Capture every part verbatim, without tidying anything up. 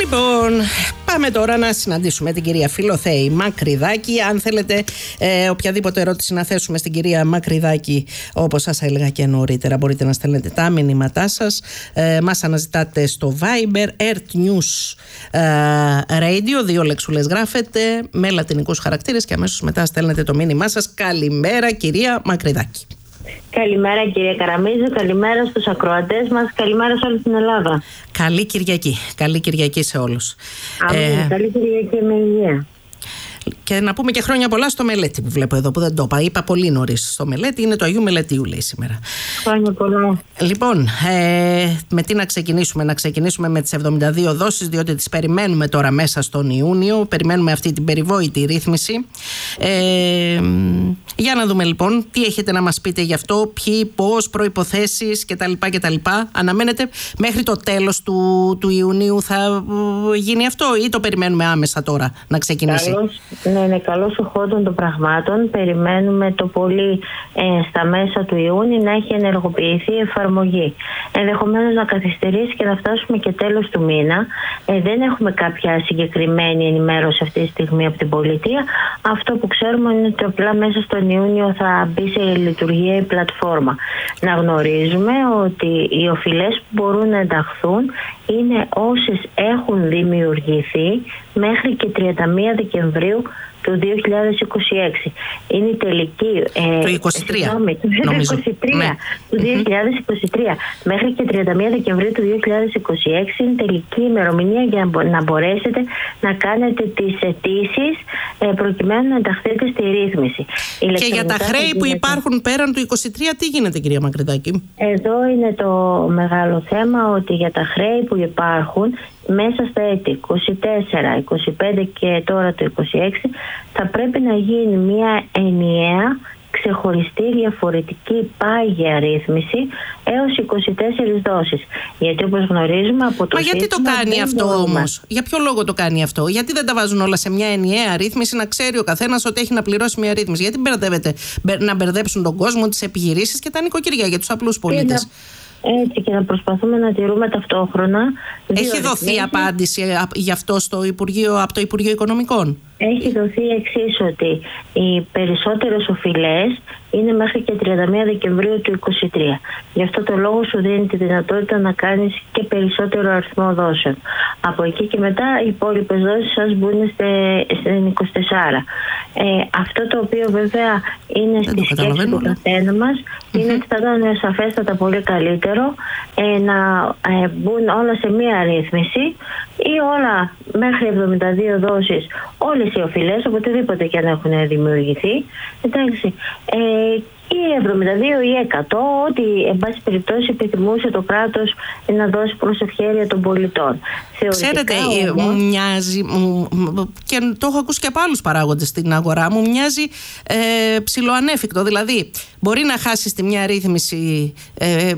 Λοιπόν, πάμε τώρα να συναντήσουμε την κυρία Φιλοθέη Μακρυδάκη. Αν θέλετε ε, οποιαδήποτε ερώτηση να θέσουμε στην κυρία Μακρυδάκη, όπως σας έλεγα και νωρίτερα, μπορείτε να στέλνετε τα μηνύματά σας. Ε, μας αναζητάτε στο Viber, Earth News ε, Radio, δύο λεξούλες γράφετε με λατινικούς χαρακτήρες και αμέσως μετά στέλνετε το μήνυμά σας. Καλημέρα κυρία Μακρυδάκη. Καλημέρα κυρία Καραμίζου, καλημέρα στους ακροατές μας, καλημέρα σε όλη την Ελλάδα. Καλή Κυριακή, καλή Κυριακή σε όλους. Αμήν, ε, καλή Κυριακή με υγεία. Και να πούμε και χρόνια πολλά στο Μελέτη που βλέπω εδώ, που δεν το είπα. Είπα πολύ νωρίς στο Μελέτη, είναι το Αγίου Μελετίου, λέει σήμερα. Χρόνια πολλά. Λοιπόν, ε, με τι να ξεκινήσουμε? Να ξεκινήσουμε με τις εβδομήντα δύο δόσεις, διότι τις περιμένουμε τώρα μέσα στον Ιούνιο. Περιμένουμε αυτή την περιβόητη ρύθμιση. Ε, για να δούμε λοιπόν τι έχετε να μας πείτε γι' αυτό, ποιοι, πώς, προϋποθέσεις κτλ. κτλ. Αναμένετε μέχρι το τέλος του, του Ιουνίου θα γίνει αυτό ή το περιμένουμε άμεσα τώρα να ξεκινήσει? Καλώς. Ναι, είναι καλώς ο χόντων των πραγμάτων. Περιμένουμε το πολύ ε, στα μέσα του Ιούνιου να έχει ενεργοποιηθεί η εφαρμογή. Ενδεχομένως να καθυστερήσει και να φτάσουμε και τέλος του μήνα. Ε, δεν έχουμε κάποια συγκεκριμένη ενημέρωση αυτή τη στιγμή από την πολιτεία. Αυτό που ξέρουμε είναι ότι απλά μέσα στον Ιούνιο θα μπει σε λειτουργία η πλατφόρμα. Να γνωρίζουμε ότι οι οφειλές που μπορούν να ενταχθούν είναι όσες έχουν δημιουργηθεί μέχρι και τριάντα μία Δεκεμβρίου του δύο χιλιάδες είκοσι έξι. Είναι η τελική. Ε, το είκοσι τρία. Συγγνώμη, το είκοσι τρία, ναι. Του δύο χιλιάδες είκοσι τρία. Mm-hmm. Μέχρι και τριάντα μία Δεκεμβρίου του δύο χιλιάδες είκοσι έξι είναι τελική ημερομηνία για να μπορέσετε να κάνετε τις αιτήσεις ε, προκειμένου να ενταχθείτε στη ρύθμιση. Και για τα χρέη που υπάρχουν πέραν του είκοσι τρία, τι γίνεται κυρία Μακρυδάκη? Εδώ είναι το μεγάλο θέμα, ότι για τα χρέη που υπάρχουν μέσα στα έτη είκοσι τέσσερα, είκοσι πέντε και τώρα το είκοσι έξι θα πρέπει να γίνει μια ενιαία ξεχωριστή διαφορετική πάγια ρύθμιση έως είκοσι τέσσερις δόσεις. Γιατί όπως γνωρίζουμε από το Μα γιατί το κάνει αυτό όμως? Για ποιο λόγο το κάνει αυτό? Γιατί δεν τα βάζουν όλα σε μια ενιαία ρύθμιση, να ξέρει ο καθένας ότι έχει να πληρώσει μια ρύθμιση? Γιατί μπερδεύεται να μπερδέψουν τον κόσμο, τις επιχειρήσεις και τα νοικοκυριά για τους απλούς πολίτες? Έτσι, και να προσπαθούμε να τηρούμε ταυτόχρονα. Έχει δοθεί απάντηση γι' αυτό στο Υπουργείο, από το Υπουργείο Οικονομικών? Έχει δοθεί εξής, ότι οι περισσότερες οφειλές είναι μέχρι και τριάντα μία Δεκεμβρίου του είκοσι τρία. Γι' αυτό το λόγο σου δίνει τη δυνατότητα να κάνεις και περισσότερο αριθμό δόσεων. Από εκεί και μετά οι υπόλοιπες δόσεις σας μπουν στην είκοσι τέσσερα. Ε, αυτό το οποίο βέβαια είναι στη σκέψη του καθένα μας mm-hmm. είναι ότι θα ήταν σαφέστατα πολύ καλύτερο ε, να ε, μπουν όλα σε μία ρύθμιση ή όλα μέχρι εβδομήντα δύο δόσεις, όλες οι οφειλές, οποτεδήποτε και αν έχουν δημιουργηθεί, εντάξει, ε, ή εβδομήντα δύο ή εκατό, ό,τι εν πάση περιπτώσει επιθυμούσε το κράτος να δώσει προς ευχέρεια των πολιτών. Ξέρετε, όμως, μου μοιάζει, μου, και το έχω ακούσει και από άλλους παράγοντες στην αγορά, μου μοιάζει ε, ψιλοανέφικτο. Δηλαδή, μπορεί να χάσεις τη μια ρύθμιση ε,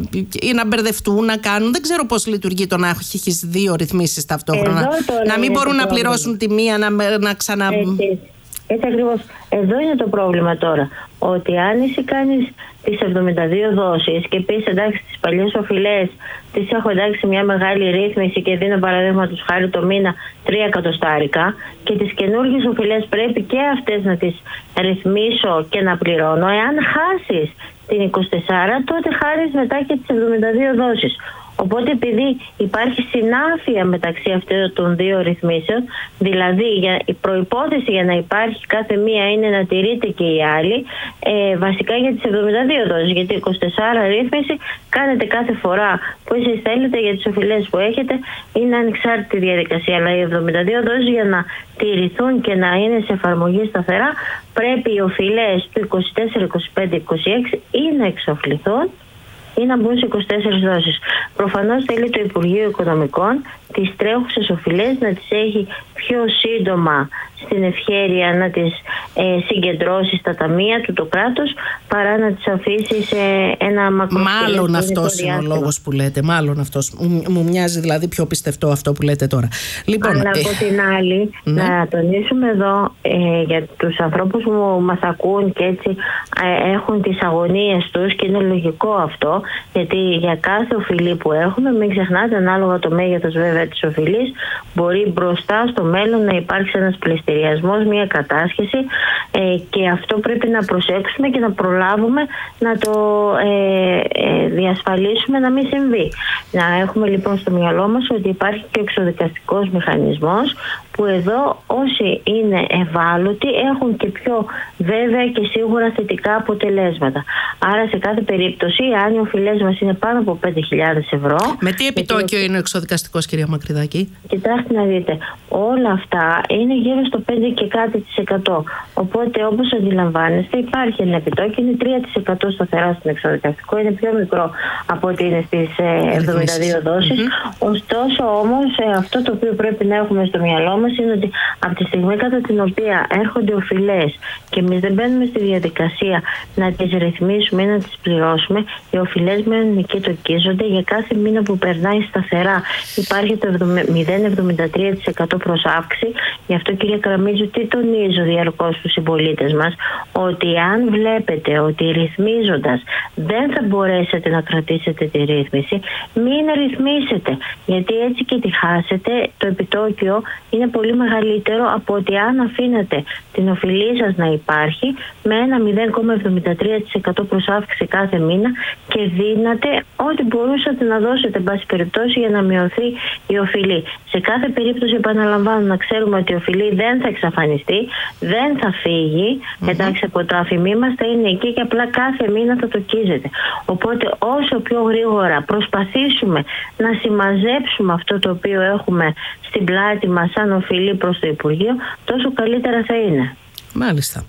ή να μπερδευτούν, να κάνουν. Δεν ξέρω πώς λειτουργεί το να έχεις δύο ρυθμίσεις ταυτόχρονα. Να μην μπορούν να πληρώσουν τη μία, να, να ξανα... Έτσι. Έτσι ακριβώς. Εδώ είναι το πρόβλημα τώρα. Ότι αν εσύ κάνεις τις εβδομήντα δύο δόσεις και πεις εντάξει τις παλιές οφειλές τις έχω εντάξει μια μεγάλη ρύθμιση και δίνω παραδείγματος χάρη το μήνα τρία εκατοστάρικα και τις καινούργιες οφειλές πρέπει και αυτές να τις ρυθμίσω και να πληρώνω. Εάν χάσεις την είκοσι τέσσερα τότε χάρεις μετά και τις εβδομήντα δύο δόσεις. Οπότε επειδή υπάρχει συνάφεια μεταξύ αυτών των δύο ρυθμίσεων, δηλαδή για, η προϋπόθεση για να υπάρχει κάθε μία είναι να τηρείται και η άλλη, ε, βασικά για τις εβδομήντα δύο δόσεις, γιατί είκοσι τέσσερα ρύθμιση κάνετε κάθε φορά που εσείς θέλετε για τις οφειλές που έχετε, είναι ανεξάρτητη διαδικασία, αλλά οι εβδομήντα δύο δόσεις για να τηρηθούν και να είναι σε εφαρμογή σταθερά, πρέπει οι οφειλές του είκοσι τέσσερα, είκοσι πέντε, είκοσι έξι ή να εξοφληθούν ή να μπουν σε είκοσι τέσσερις δόσεις. Προφανώς θέλει το Υπουργείο Οικονομικών τις τρέχουσες οφειλές να τις έχει πιο σύντομα στην ευχέρεια να τις ε, συγκεντρώσει στα ταμεία του το κράτος, παρά να τις αφήσει σε ένα μακροσκελές. Μάλλον αυτός είναι ο λόγος που λέτε. Μάλλον αυτός. Μου, μου μοιάζει δηλαδή πιο πιστευτό αυτό που λέτε τώρα. Λοιπόν, αλλά από ε, την άλλη, ναι. να τονίσουμε εδώ ε, για τους ανθρώπους που μας ακούν και έτσι ε, έχουν τις αγωνίες τους, και είναι λογικό αυτό, γιατί για κάθε οφειλή που έχουμε, μην ξεχνάτε, ανάλογα το μέγεθος βέβαια της οφειλής, μπορεί μπροστά στο μέλλον να υπάρξει ένας πληστηριασμός, μια κατάσχεση, ε, και αυτό πρέπει να προσέξουμε και να προλάβουμε να το ε, ε, διασφαλίσουμε να μην συμβεί. Να έχουμε λοιπόν στο μυαλό μας ότι υπάρχει και ο εξοδικαστικός μηχανισμός, που εδώ όσοι είναι ευάλωτοι έχουν και πιο βέβαια και σίγουρα θετικά αποτελέσματα. Άρα σε κάθε περίπτωση, αν οι οφειλές μας είναι πάνω από πέντε χιλιάδες ευρώ... Με τι επιτόκιο είναι ο εξοδικαστικός, κυρία Μακρυδάκη? Κοιτάξτε να δείτε, όλα αυτά είναι γύρω στο πέντε και κάτι της εκατό. Οπότε, όπως αντιλαμβάνεστε, υπάρχει ένα επιτόκιο, είναι τρία τοις εκατό σταθερά στην εξοδικαστικό, είναι πιο μικρό από ό,τι είναι στις εβδομήντα δύο δόσεις. Mm-hmm. Ωστόσο όμως, αυτό το οποίο πρέπει να έχουμε στο μυαλό μας είναι ότι από τη στιγμή κατά την οποία έρχονται οφειλές και εμείς δεν μπαίνουμε στη διαδικασία να τις ρυθμίσουμε ή να τις πληρώσουμε, οι οφειλές μένουν εκεί, τοκίζονται. Για κάθε μήνα που περνάει σταθερά υπάρχει το μηδέν κόμμα εβδομήντα τρία τοις εκατό προς αύξηση. Γι' αυτό, κυρία Καραμίζου, τι τονίζω διαρκώς στους συμπολίτες μας, ότι αν βλέπετε ότι ρυθμίζοντας δεν θα μπορέσετε να κρατήσετε τη ρύθμιση, μην ρυθμίσετε, γιατί έτσι και τη χάσετε, το επιτόκιο είναι πολύ μεγαλύτερο από ότι αν αφήνετε την οφειλή σας να υπάρχει με ένα μηδέν κόμμα εβδομήντα τρία τοις εκατό προς αύξηση κάθε μήνα και δίνατε ό,τι μπορούσατε να δώσετε, εν πάση περιπτώσει, για να μειωθεί η οφειλή. Σε κάθε περίπτωση, επαναλαμβάνω, να ξέρουμε ότι η οφειλή δεν θα εξαφανιστεί, δεν θα φύγει, mm-hmm. εντάξει, από το αφημί μας, θα είναι εκεί και απλά κάθε μήνα θα τοκίζεται. Οπότε όσο πιο γρήγορα προσπαθήσουμε να συμμαζέψουμε αυτό το οποίο έχουμε στην πλάτη μας σαν οφειλή προς το Υπουργείο, τόσο καλύτερα θα είναι. Μάλιστα.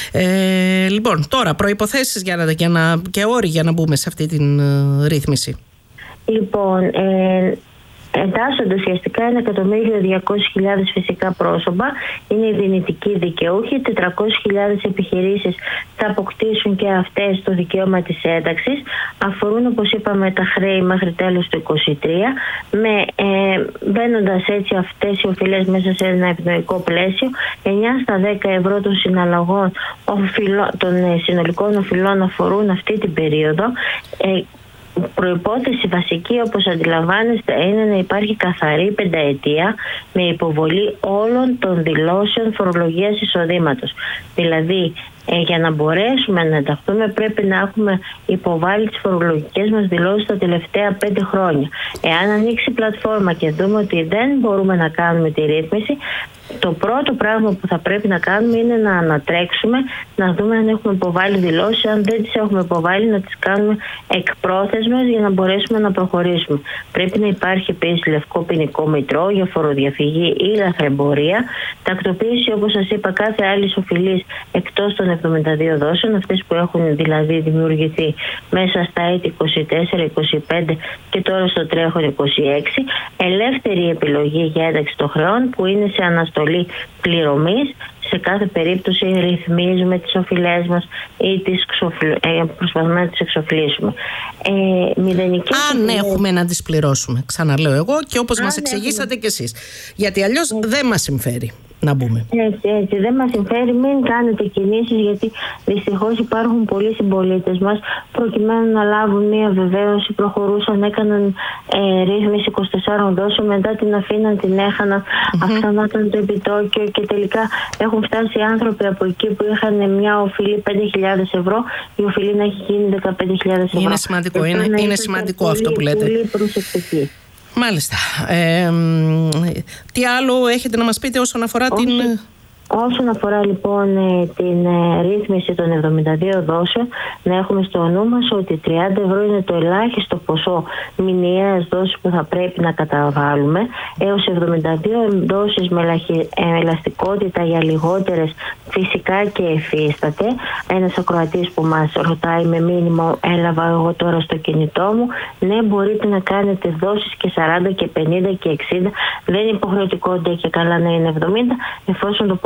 Ε, λοιπόν, τώρα προϋποθέσεις για να, για να, και όροι για να μπούμε σε αυτή την uh, ρύθμιση. Λοιπόν, ε, εντάσσονται ουσιαστικά ένα εκατομμύριο διακόσιες χιλιάδες φυσικά πρόσωπα, είναι οι δυνητικοί δικαιούχοι, τετρακόσιες χιλιάδες επιχειρήσεις θα αποκτήσουν και αυτές το δικαίωμα της ένταξης. Αφορούν, όπως είπαμε, τα χρέη μέχρι τέλος του είκοσι τρία, με, ε, μπαίνοντας έτσι αυτές οι οφειλές μέσα σε ένα ευνοϊκό πλαίσιο, εννιά στα δέκα ευρώ των συναλλαγών οφειλό, των ε, συνολικών οφειλών αφορούν αυτή την περίοδο. Ε, Προϋπόθεση βασική, όπως αντιλαμβάνεστε, είναι να υπάρχει καθαρή πενταετία με υποβολή όλων των δηλώσεων φορολογίας εισοδήματος. Δηλαδή, ε, για να μπορέσουμε να ενταχθούμε πρέπει να έχουμε υποβάλει τις φορολογικές μας δηλώσεις τα τελευταία πέντε χρόνια. Εάν ανοίξει η πλατφόρμα και δούμε ότι δεν μπορούμε να κάνουμε τη ρύθμιση, το πρώτο πράγμα που θα πρέπει να κάνουμε είναι να ανατρέξουμε, να δούμε αν έχουμε υποβάλει δηλώσεις. Αν δεν τις έχουμε υποβάλει, να τις κάνουμε εκπρόθεσμες για να μπορέσουμε να προχωρήσουμε. Πρέπει να υπάρχει επίσης λευκό ποινικό μητρό για φοροδιαφυγή ή λαθρεμπορία. Τακτοποίηση, όπως σας είπα, κάθε άλλη οφειλής εκτός των εβδομήντα δύο δόσεων, αυτές που έχουν δηλαδή δημιουργηθεί μέσα στα έτη είκοσι τέσσερα είκοσι πέντε και τώρα στο τρέχον είκοσι έξι. Ελεύθερη επιλογή για ένταξη των χρεών που είναι σε αναστολή πληρωμής. Σε κάθε περίπτωση ρυθμίζουμε τις οφειλές μας ή τις ξοφλ... ε, προσπαθούμε να τις εξοφλήσουμε. Ε, μηδενικές Αν οφειλές... έχουμε να τις πληρώσουμε, ξαναλέω εγώ, και όπως Αν μας εξηγήσατε έχουμε... κι εσείς. Γιατί αλλιώς ε... δεν μας συμφέρει να μπούμε. Έτσι, έτσι. Δεν μας συμφέρει, μην κάνετε κινήσεις, γιατί δυστυχώς υπάρχουν πολλοί συμπολίτες μας προκειμένου να λάβουν μία βεβαίωση, προχωρούσαν, έκαναν ε, ρύθμιση είκοσι τεσσάρων δόσεων, μετά την αφήναν, την έχαναν, mm-hmm. αυξανόταν το επιτόκιο και τελικά έχουν φτάσει άνθρωποι από εκεί που είχαν μια οφειλή πέντε χιλιάδες ευρώ, η οφειλή να έχει γίνει δεκαπέντε χιλιάδες ευρώ. Είναι σημαντικό, είναι, είναι, είναι σημαντικό πολύ, αυτό που λέτε. Πολύ προσεκτική. Μάλιστα. Ε, τι άλλο έχετε να μας πείτε όσον αφορά Όχι. την... Όσον αφορά λοιπόν την ρύθμιση των εβδομήντα δύο δόσεων, να έχουμε στο νου μας ότι τριάντα ευρώ είναι το ελάχιστο ποσό μηνιαίας δόσης που θα πρέπει να καταβάλουμε, έως εβδομήντα δύο δόσεις με ελαστικότητα για λιγότερες φυσικά και εφίσταται. Ένας ακροατής που μας ρωτάει με μήνυμα, έλαβα εγώ τώρα στο κινητό μου, ναι, μπορείτε να κάνετε δόσεις και σαράντα και πενήντα και εξήντα, δεν είναι υποχρεωτικό και καλά να είναι εβδομήντα, εφόσον το ποσό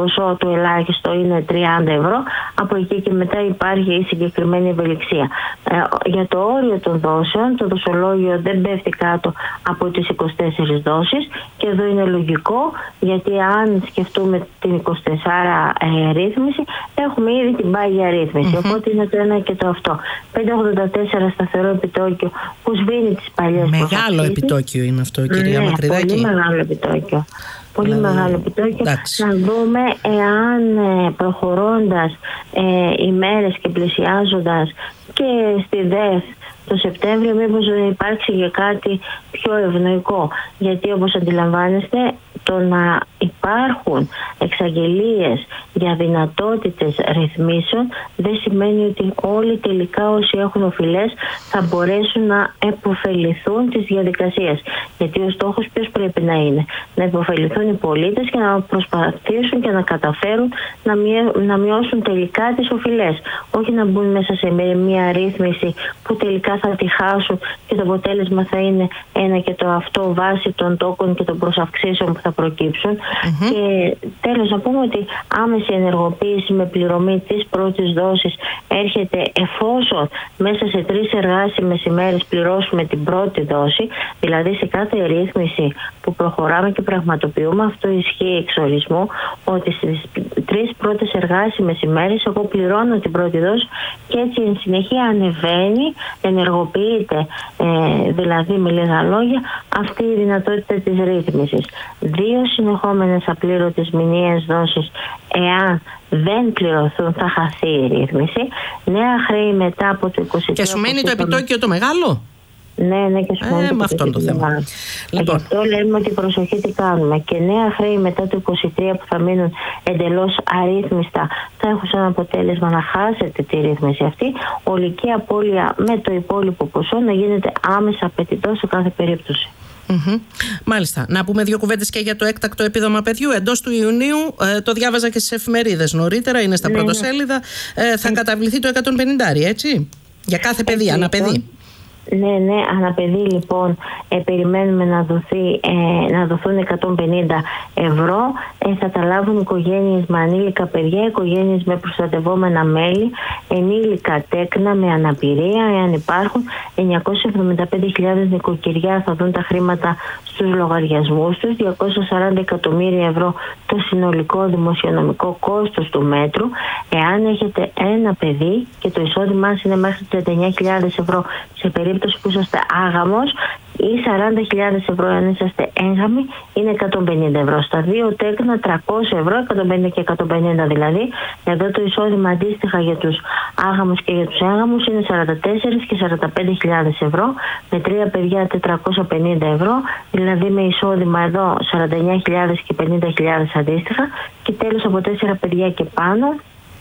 ποσό του ελάχιστο είναι τριάντα ευρώ, από εκεί και μετά υπάρχει η συγκεκριμένη ευελιξία. Ε, για το όριο των δόσεων, το δοσολόγιο δεν πέφτει κάτω από τις είκοσι τέσσερις δόσεις, και εδώ είναι λογικό, γιατί αν σκεφτούμε την εικοσιτέσσερις ε, ρύθμιση, έχουμε ήδη την πάγια ρύθμιση. Mm-hmm. Οπότε είναι το ένα και το αυτό. πέντε κόμμα ογδόντα τέσσερα σταθερό επιτόκιο που σβήνει τις παλιές Μεγάλο προφασίσεις. επιτόκιο είναι αυτό, κυρία ναι, Μακρυδάκη. Πολύ μεγάλο επιτόκιο. Πολύ δηλαδή, μεγάλο επιτόκιο. Εντάξει. Να δούμε εάν προχωρώντας ε, οι μέρες και πλησιάζοντας και στη ΔΕΘ το Σεπτέμβριο, μήπως υπάρξει και κάτι πιο ευνοϊκό. Γιατί όπως αντιλαμβάνεστε, το να υπάρχουν εξαγγελίες για δυνατότητες ρυθμίσεων δεν σημαίνει ότι όλοι τελικά όσοι έχουν οφειλές θα μπορέσουν να επωφεληθούν τις διαδικασίες. Γιατί ο στόχος ποιος πρέπει να είναι? Να επωφεληθούν οι πολίτες και να προσπαθήσουν και να καταφέρουν να, μειώ, να μειώσουν τελικά τις οφειλές. Όχι να μπουν μέσα σε μια ρύθμιση που τελικά θα τη χάσουν και το αποτέλεσμα θα είναι ένα και το αυτό βάσει των τόκων και των προσαυξήσεων που θα προκύψουν. Mm-hmm. Και τέλος να πούμε ότι άμεση ενεργοποίηση με πληρωμή της πρώτης δόσης έρχεται εφόσον μέσα σε τρεις εργάσιμες ημέρες πληρώσουμε την πρώτη δόση. Δηλαδή σε κάθε ρύθμιση που προχωράμε και πραγματοποιούμε, αυτό ισχύει εξ ορισμού, ότι στις τρεις πρώτες εργάσιμες ημέρες εγώ πληρώνω την πρώτη δόση και έτσι εν συνεχεία ανεβαίνει, ενεργοποιείται ε, δηλαδή με λίγα λόγια αυτή η δυνατότητα της ρύθμισης. Δύο συνεχόμενες απλήρωτες μηνιαίες δόσεις, εάν δεν πληρωθούν, θα χαθεί η ρύθμιση. Νέα χρέη μετά από το είκοσι τρία. Και σου μένει το επιτόκιο το μεγάλο? Ναι, ναι, και σου μένει ε, το με αυτό είναι το θέμα. Λοιπόν. Γι' αυτό λέμε ότι προσοχή τι κάνουμε. Και νέα χρέη μετά το είκοσι τρία που θα μείνουν εντελώς αρρύθμιστα θα έχουν σαν αποτέλεσμα να χάσετε τη ρύθμιση αυτή. Ολική απώλεια με το υπόλοιπο ποσό να γίνεται άμεσα απαιτητό σε κάθε περίπτωση. Mm-hmm. Μάλιστα. Να πούμε δύο κουβέντες και για το έκτακτο επίδομα παιδιού. Εντός του Ιουνίου, ε, το διάβαζα και στις εφημερίδες νωρίτερα, είναι στα ναι, πρωτοσέλιδα, ε, θα καταβληθεί το εκατόν πενήντα, έτσι, για κάθε παιδί, ανά παιδί. Ναι, ναι, αναπαιδεί λοιπόν ε, περιμένουμε να, δοθεί, ε, να δοθούν εκατόν πενήντα ευρώ. Ε, θα τα λάβουν οικογένειες με ανήλικα παιδιά, οικογένειες με προστατευόμενα μέλη, ενήλικα τέκνα με αναπηρία, εάν υπάρχουν. εννιακόσιες εβδομήντα πέντε χιλιάδες νοικοκυριά θα δουν τα χρήματα στους λογαριασμούς τους, διακόσια σαράντα εκατομμύρια ευρώ το συνολικό δημοσιονομικό κόστος του μέτρου. Εάν έχετε ένα παιδί και το εισόδημά σας είναι μέχρι τριάντα εννιά χιλιάδες ευρώ σε περίπτωση που είσαστε άγαμος, ή σαράντα χιλιάδες ευρώ αν είσαστε έγγαμοι, είναι εκατόν πενήντα ευρώ. Στα δύο τέκνα τριακόσια ευρώ, εκατόν πενήντα και εκατόν πενήντα δηλαδή. Εδώ το εισόδημα αντίστοιχα για τους άγαμους και για τους έγγαμους είναι σαράντα τέσσερα και σαράντα πέντε χιλιάδες ευρώ. Με τρία παιδιά τετρακόσια πενήντα ευρώ, δηλαδή με εισόδημα εδώ σαράντα εννιά χιλιάδες και πενήντα χιλιάδες αντίστοιχα. Και τέλος από τέσσερα παιδιά και πάνω.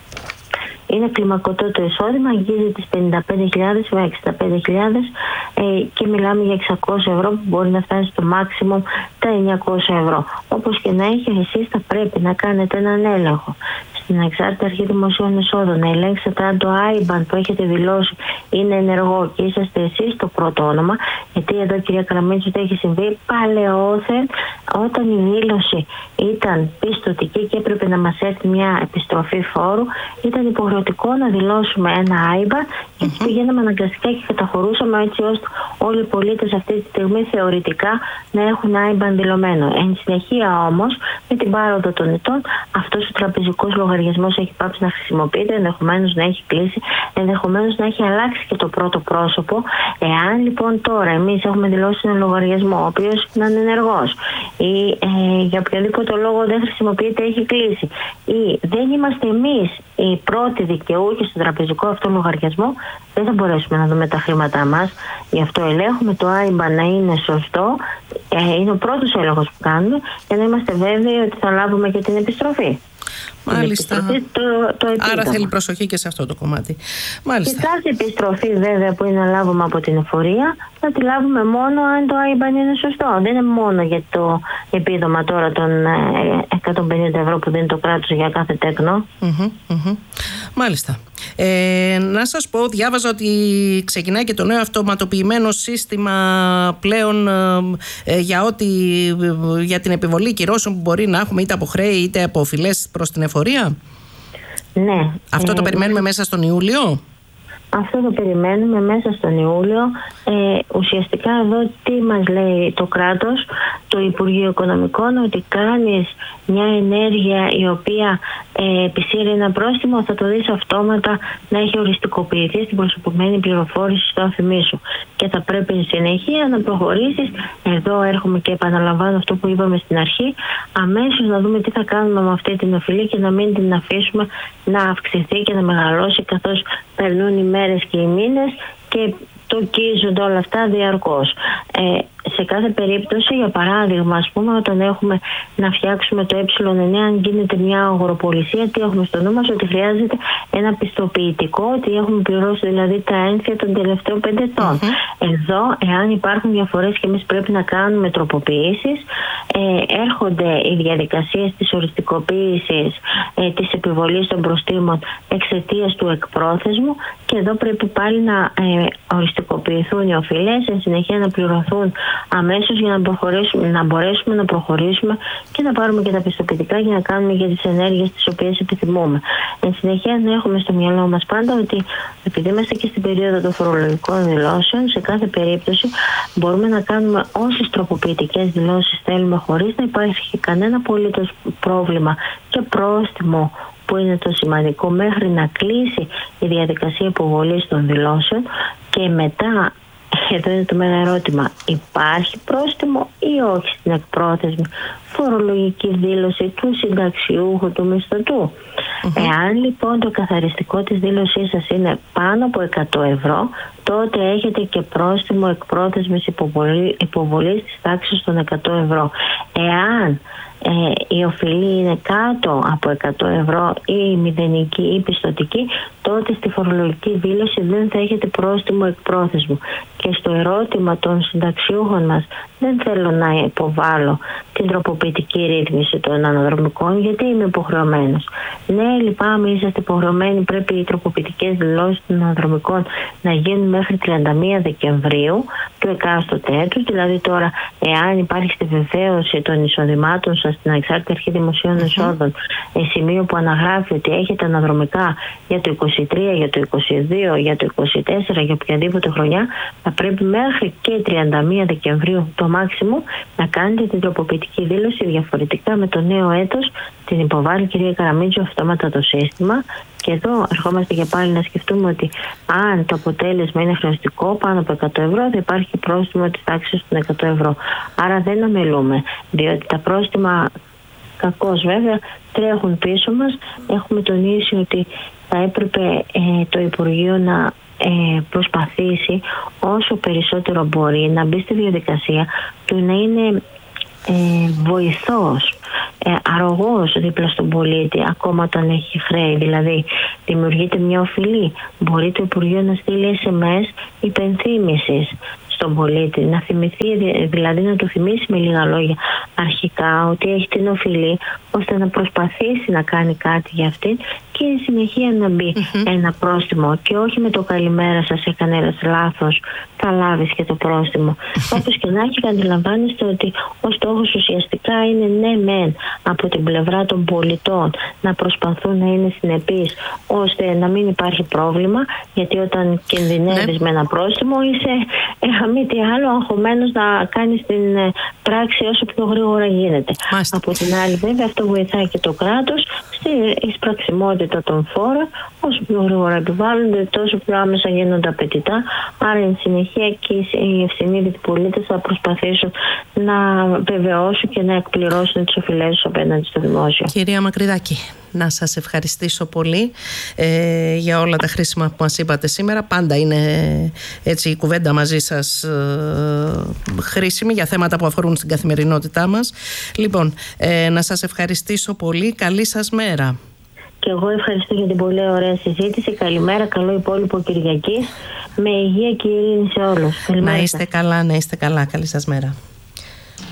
Είναι κλιμακωτό το εισόδημα, αγγίζει τις πενήντα πέντε χιλιάδες με εξήντα πέντε χιλιάδες ε, και μιλάμε για εξακόσια ευρώ που μπορεί να φτάσει στο maximum τα εννιακόσια ευρώ. Όπως και να έχει, εσείς θα πρέπει να κάνετε έναν έλεγχο στην Ανεξάρτητη Αρχή Δημοσίων Εισόδων, να ελέγξετε αν το άι μπαν που έχετε δηλώσει είναι ενεργό και είσαστε εσείς το πρώτο όνομα. Γιατί εδώ, κυρία Καραμίτσου, το έχει συμβεί παλαιόθεν, όταν η δήλωση ήταν πιστωτική και έπρεπε να μας έρθει μια επιστροφή φόρου, ήταν υποχρεωτικό να δηλώσουμε ένα άι μπαν και έτσι πηγαίναμε αναγκαστικά και καταχωρούσαμε έτσι ώστε όλοι οι πολίτες αυτή τη στιγμή θεωρητικά να έχουν άι μπαν δηλωμένο. Εν συνεχεία όμως, με την πάροδο των ετών, αυτός ο τραπεζικός λογαριασμός έχει πάψει να χρησιμοποιείται, ενδεχομένως να έχει κλείσει, ενδεχομένως να έχει αλλάξει και το πρώτο πρόσωπο. Εάν λοιπόν τώρα εμείς έχουμε δηλώσει ένα λογαριασμό ο οποίος είναι ανενεργός ή ε, για οποιοδήποτε λόγο δεν χρησιμοποιείται, έχει κλείσει, ή δεν είμαστε εμείς οι πρώτοι δικαιούχοι στον τραπεζικό αυτό λογαριασμό, δεν θα μπορέσουμε να δούμε τα χρήματά μας. Γι' αυτό ελέγχουμε το άι μπαν να είναι σωστό. Ε, είναι ο πρώτος έλεγχος που κάνουμε για να είμαστε βέβαιοι ότι θα λάβουμε και την επιστροφή. Μάλιστα. επιστροφή το, το επίδομα. Άρα θέλει προσοχή και σε αυτό το κομμάτι. Μάλιστα. Και κάθε επιστροφή βέβαια που είναι να λάβουμε από την εφορία θα τη λάβουμε μόνο αν το άιμπαν είναι σωστό. Δεν είναι μόνο για το επίδομα τώρα των εκατόν πενήντα ευρώ που δίνει το κράτος για κάθε τέκνο. Mm-hmm, mm-hmm. Μάλιστα. Ε, να σας πω, διάβαζα ότι ξεκινάει και το νέο αυτοματοποιημένο σύστημα πλέον ε, για, ό,τι, για την επιβολή κυρώσεων που μπορεί να έχουμε είτε από χρέη είτε από οφειλές προς την εφορία. Ναι. Αυτό ε, το περιμένουμε μέσα στον Ιούλιο. Αυτό το περιμένουμε μέσα στον Ιούλιο. Ε, ουσιαστικά εδώ τι μας λέει το κράτος, το Υπουργείο Οικονομικών, ότι κάνεις μια ενέργεια η οποία ε, επισύρει ένα πρόστιμο, θα το δεις αυτόματα να έχει οριστικοποιηθεί στην προσωπημένη πληροφόρηση στο αφημί σου. Και θα πρέπει εν συνεχεία να προχωρήσεις. Εδώ έρχομαι και επαναλαμβάνω αυτό που είπαμε στην αρχή, αμέσως να δούμε τι θα κάνουμε με αυτή την οφειλή και να μην την αφήσουμε να αυξηθεί και να μεγαλώσει καθώς περνούν οι μέρες και οι μήνες και τοκίζονται όλα αυτά διαρκώς. Ε, σε κάθε περίπτωση, για παράδειγμα, ας πούμε, όταν έχουμε να φτιάξουμε το ε εννιά, αν γίνεται μια αγοροπολισία, τι έχουμε στο νου μας, ότι χρειάζεται ένα πιστοποιητικό, ότι έχουμε πληρώσει δηλαδή τα ένθια των τελευταίων πέντε ετών. Mm-hmm. Εδώ, εάν υπάρχουν διαφορές και εμείς πρέπει να κάνουμε τροποποιήσεις, ε, έρχονται οι διαδικασίες της οριστικοποίησης, ε, της επιβολής των προστίμων εξαιτίας του εκπρόθεσμου και εδώ πρέπει πάλι να ε, οριστικοποιηθούν οι οφειλές, εν συνεχεία να πληρωθούν αμέσως για να, προχωρήσουμε, να μπορέσουμε να προχωρήσουμε και να πάρουμε και τα πιστοποιητικά για να κάνουμε για τις ενέργειες τις οποίες επιθυμούμε. Εν συνεχεία να έχουμε στο μυαλό μας πάντα ότι επειδή είμαστε και στην περίοδο των φορολογικών δηλώσεων, σε κάθε περίπτωση μπορούμε να κάνουμε όσες τροποποιητικές δηλώσεις θέλουμε χωρίς να υπάρχει κανένα απολύτως πρόβλημα και πρόστιμο, που είναι το σημαντικό, μέχρι να κλείσει η διαδικασία υποβολής των δηλώσεων και μετά. Εδώ είναι το μεγάλο ερώτημα. Υπάρχει πρόστιμο ή όχι στην εκπρόθεσμη φορολογική δήλωση του συνταξιούχου, του μισθωτού? Mm-hmm. Εάν λοιπόν το καθαριστικό της δήλωσής σας είναι πάνω από εκατό ευρώ, τότε έχετε και πρόστιμο εκπρόθεσμης υποβολή, υποβολής της τάξης των εκατό ευρώ. Εάν ε, η οφειλή είναι κάτω από εκατό ευρώ ή μηδενική ή πιστωτική, τότε στη φορολογική δήλωση δεν θα έχετε πρόστιμο εκπρόθεσμου. Και στο ερώτημα των συνταξιούχων μας δεν θέλω να υποβάλω την τροποποιητική ρύθμιση των αναδρομικών, γιατί είμαι υποχρεωμένος. Ναι, λυπάμαι, είσαστε υποχρεωμένοι, πρέπει οι τροποποιητικές δηλώσεις των αναδρομικών να γίνουν μέχρι τριάντα μία Δεκεμβρίου του εκάστοτε έτους. Δηλαδή τώρα, εάν υπάρχει στη βεβαίωση των εισοδημάτων σας στην Ανεξάρτητη Αρχή Δημοσίων Εσόδων, mm-hmm. σημείο που αναγράφει ότι έχετε αναδρομικά για το είκοσι τρία, για το είκοσι δύο, για το είκοσι τέσσερα, για οποιαδήποτε χρονιά, θα πρέπει μέχρι και τριάντα μία Δεκεμβρίου το μάξιμο να κάνετε την τροποποιητική δήλωση. Διαφορετικά με το νέο έτος την υποβάλλει η κυρία Καραμίτσου αυτόματα το σύστημα. Και εδώ ερχόμαστε και πάλι να σκεφτούμε ότι αν το αποτέλεσμα είναι χρεωστικό πάνω από εκατό ευρώ, θα υπάρχει πρόστιμο της τάξης των εκατό ευρώ. Άρα δεν αμελούμε, διότι τα πρόστιμα, κακώς βέβαια, τρέχουν πίσω μας. Έχουμε τονίσει ότι θα έπρεπε ε, το Υπουργείο να ε, προσπαθήσει όσο περισσότερο μπορεί να μπει στη διαδικασία του να είναι ε, βοηθός, ε, αρρωγός δίπλα στον πολίτη ακόμα όταν έχει χρέη. Δηλαδή δημιουργείται μια οφειλή, μπορεί το Υπουργείο να στείλει ες εμ ες υπενθύμησης στον πολίτη, να θυμηθεί, δηλαδή να του θυμίσει με λίγα λόγια αρχικά ότι έχει την οφειλή, ώστε να προσπαθήσει να κάνει κάτι για αυτήν και εν συνεχεία να μπει mm-hmm. ένα πρόστιμο, και όχι με το καλημέρα σας, έκανε λάθος, θα λάβεις και το πρόστιμο. Όπως και να έχει, αντιλαμβάνεστε ότι ο στόχος ουσιαστικά είναι ναι μεν από την πλευρά των πολιτών να προσπαθούν να είναι συνεπείς ώστε να μην υπάρχει πρόβλημα, γιατί όταν κινδυνεύεις mm-hmm. με ένα πρόστιμο είσαι ε, μη τι άλλο αγχωμένος να κάνεις την ε, πράξη όσο πιο γρήγορα γίνεται. Μάλιστα. Από την άλλη βέβαια αυτό βοηθάει και το κράτος στη εισπραξιμότητα των φόρων, όσο πιο γρήγορα επιβάλλονται τόσο πιο άμεσα γίνονται απαιτητά, άρα εν συνεχεία και οι ευσυνείδητοι πολίτες θα προσπαθήσουν να βεβαιώσουν και να εκπληρώσουν τις οφειλές τους απέναντι στο δημόσιο. Κυρία Μακρυδάκη, να σας ευχαριστήσω πολύ ε, για όλα τα χρήσιμα που μας είπατε σήμερα. Πάντα είναι έτσι η κουβέντα μαζί σας ε, χρήσιμη για θέματα που αφορούν στην καθημερινότητά μας. Λοιπόν, ε, να σας ευχαριστήσω πολύ. Καλή σας μέρα. Και εγώ ευχαριστώ για την πολύ ωραία συζήτηση. Καλημέρα, καλό υπόλοιπο Κυριακής. Με υγεία και ειρήνη σε όλους. Να είστε καλά, να είστε καλά. Καλή σας μέρα.